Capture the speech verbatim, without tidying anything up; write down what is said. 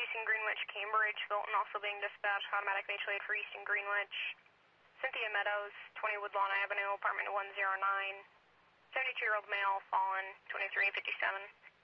Easton Greenwich, Cambridge. Fulton also being dispatched. Automatic mutual aid for Easton Greenwich. Cynthia Meadows, twenty Woodlawn Avenue, apartment one oh nine. seventy-two-year-old male, fallen, twenty-three fifty-seven.